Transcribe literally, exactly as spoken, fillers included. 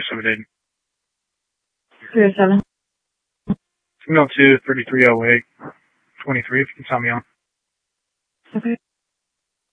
seven eight. three oh seven. Signal two, thirty-three oh eight, twenty-three, if you can tell me on. Okay.